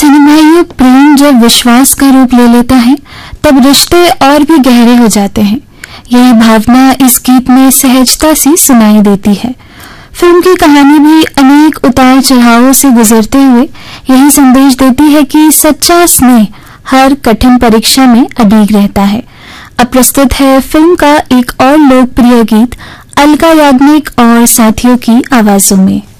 भाइयों, प्रेम जब विश्वास का रूप ले लेता है तब रिश्ते और भी गहरे हो जाते हैं। यही भावना इस गीत में सहजता सी सुनाई देती है। फिल्म की कहानी भी अनेक उतार चढ़ावों से गुजरते हुए यही संदेश देती है कि सच्चा स्नेह हर कठिन परीक्षा में अडिग रहता है। अब प्रस्तुत है फिल्म का एक और लोकप्रिय गीत अलका याग्निक और साथियों की आवाजों में।